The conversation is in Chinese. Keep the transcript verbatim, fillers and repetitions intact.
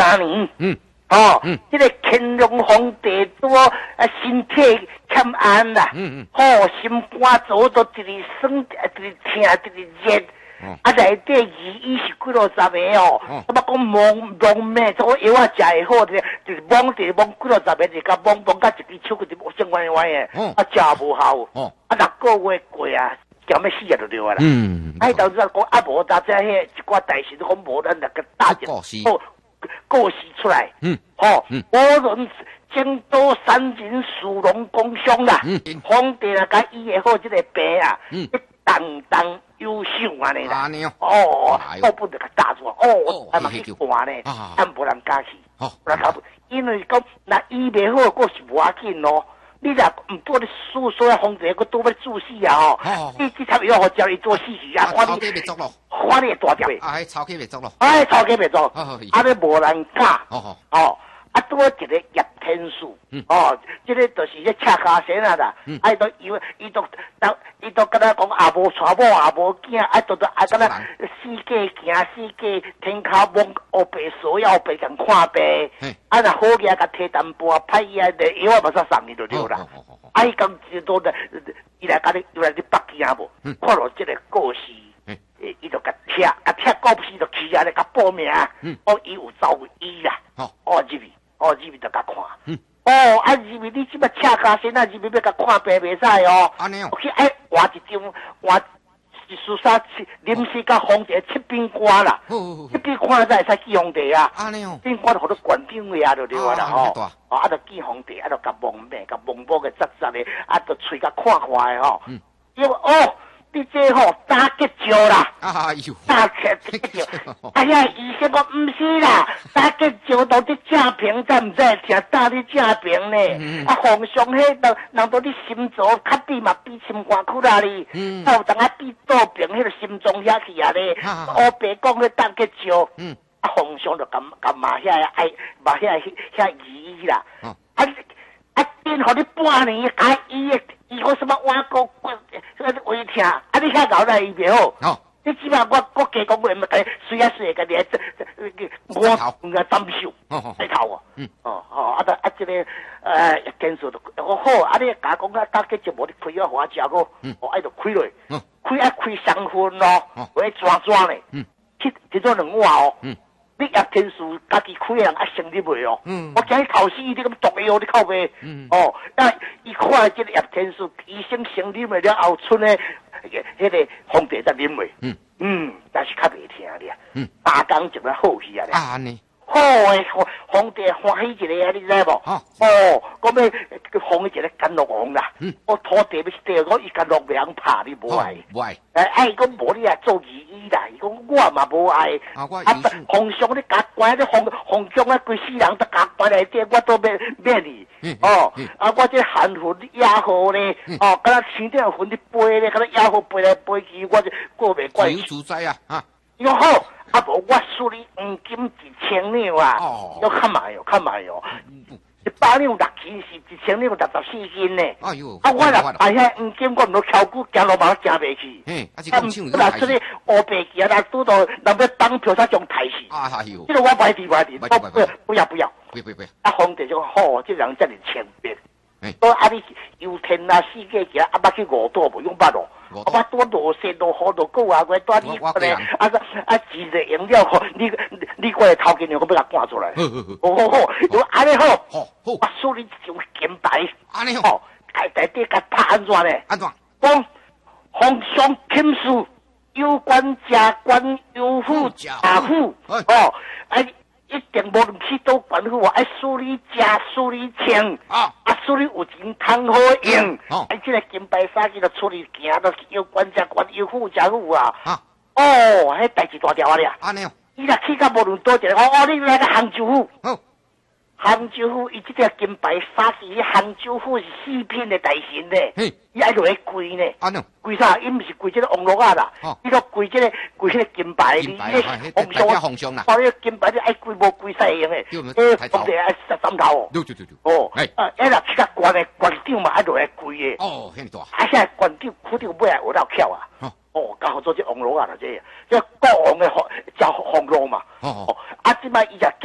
三年， 嗯， 哦， 嗯， 这个乾隆皇帝多啊身体欠安啦， 嗯嗯， 哦，心肝做都一直酸，一直疼，一直热。 哦， 啊，内底医医是几落十个哦， 哦咁啊讲蒙蒙咩，做药啊食会好，就是就是蒙就是蒙几落十个，就甲蒙蒙甲一支手个就相关关的， 哦啊食无效， 哦， 啊六个月过啊，咸要死啊就对啊啦。 嗯， 啊，当时讲啊无，大家迄一寡代志都讲无，咱那个大件故事故故事出来， 嗯， 哦， 嗯无论京都三井属龙公兄啦， 嗯， 皇帝啊，甲医会好这个病啊， 嗯， 当当优秀安尼啦。 安尼哦， 哦哎，呦我不得个打住，哦，还嘛去看呢， 啊但无人敢去， 哦无人敢，因为讲那医袂好，佫是无要紧咯。你若唔多你输所有皇帝，佫多要注死啊吼哦！ 你这才要互叫伊做死事啊！ 啊，头家袂足咯， 花你大条的， 啊，迄头家袂足咯， 哎，头家袂做， 哦啊，你无人敢， 哦哦， 哦，啊，多一个叶天树嗯， 哦，这个就是迄赤卡神啊啦， 嗯啊，伊都伊伊都当伊都跟他讲也无娶某也无囝，啊，都都啊，跟他四界行四界天骹摸黑白索要白共看病嘿， 啊，若好嘢甲摕淡薄，歹嘢的药啊，马上送伊就对啦。 哦哦哦哦啊，伊讲就都的，伊来甲你伊来你北京无嗯， 看到这个故事。 嘿诶，伊就甲贴，甲贴故事就起来咧，甲报名， 嗯哦，伊有走医啦， 好哦，入去，哦，入去就甲看， 嗯哦，啊，入去你即摆赤卡身啊，入去要甲看病袂使哦， 安尼哦去爱换一张，换一梳纱，临时甲皇帝七边官啦， 好好好七边官才会使见皇帝啊， 安尼哦， 边官就互你官长位啊，就对啊啦啊吼大， 哦，啊，就见皇帝，啊，就甲蒙面，甲蒙波个杂杂的，啊，就喙甲看看的吼， 嗯因为哦，你这吼打结石啦。 哎呦， 打结石，哎呀，医生讲唔是啦，打结石到底正平，才唔知听打你正平呢。啊，皇上迄个人到你心脏较低嘛，比心肝苦啦哩。 嗯啊，有当啊比倒平，迄个心脏遐去啊咧。 啊我白讲迄打结石， 嗯， 啊，皇上就咁咁骂遐爱骂遐遐医啦。 哦啊啊，变互你半年，啊医的医个什么挖沟骨，那个胃疼，啊你遐搞来伊袂好。 好， 你起码我我加讲话，咪甲水啊水，甲你这这我我斩手哦哦来头啊， 嗯哦哦，啊啊这个呃建设都我好，啊你甲讲啊，大家就无你开啊花食个， 嗯哦爱就开落， 嗯开啊开三分咯哦， 为抓抓咧， 嗯， 去一做两碗哦， 嗯。 你叶天树家己开的人爱成立袂哦？ 嗯我今日头死伊啲咁毒的哦，你靠袂？ 嗯哦，那伊看即个叶天树医生成立了后，村的迄个皇帝才啉袂。 嗯嗯，但是较袂听咧。 嗯， 大工就要好去啊咧。 啊安尼， 好诶，皇皇帝欢喜一个啊，你知无？ 哦哦，讲要封一个甘露王啦。 嗯， 我土地要是地，我伊甘露袂怕你无爱。 不爱， 哎，爱讲无你来做义医啦，伊讲我嘛无爱。 啊我啊医生， 皇上你甲关，你皇皇宫啊，规世人都甲关内底，我都免免你嗯。 哦嗯， 啊，我这含混压好咧嗯， 哦，敢若生点混你飞咧，敢若压好飞来飞去，我就过袂惯自由。自在啊，啊， 哟好，啊无我输你黄金一千两啊哦， 要看买哟，看买哟，一百两六斤是一千两六十四斤呢。 哎呦， 啊，我若哎遐黄金我毋落超久，行路嘛行袂去。 嘿，啊是啊， 讲唱若出去乌白旗啊，若拄到人要绑票，才将抬死。 啊哎呦这，个我不爱提，不爱提， 不我不不不不要不要。 不不不， 啊，皇帝就讲好，这人真是千变嘿。 都啊，你游天啊，世界行，啊，捌去五岛无用捌咯。 五岛啊，捌多落雪落雨落狗啊，我带你我我咧，啊个啊，几日用了后，你你你过来头家娘，我要甲赶出来。 好好好， 哦好好，就安尼好。 好好我输你一张金牌， 安尼好， 哦，在在底甲拍安怎呢？ 安怎？ 讲皇上钦事，有官加官，有府加府。 哎哦，啊，一定无论去到官府，爱输你加，输你请。 啊， 啊，输你有钱通好用。 哦啊，这个金牌衫去就出去行，都有官加官，有府加府啊。 啊， 哦，迄代志大条啊俩。 安尼哦， 伊若去到无论多一个，哦哦，你来个杭州府。 好， 杭州府伊即条金牌衫是杭州府是四品的大神呢， 嘿， 伊爱落去跪呢。 安尼， 跪啥？伊毋是跪这个王禄啊啦哦， 伊都跪这个跪这个金牌， 金牌你啊迄代表皇上啦哦，你金牌你爱跪无跪使用诶， 对唔诶， 抬头皇帝爱十三头哦。 对对对对， 哦， 哎啊，一若去甲官诶，官长嘛爱落来跪诶， 哦，遐大， 啊，现在官长苦长尾来学到巧啊， 哦哦，刚好做这王禄啊啦，这，这国王诶叫皇禄嘛， 哦哦哦，啊，即摆伊就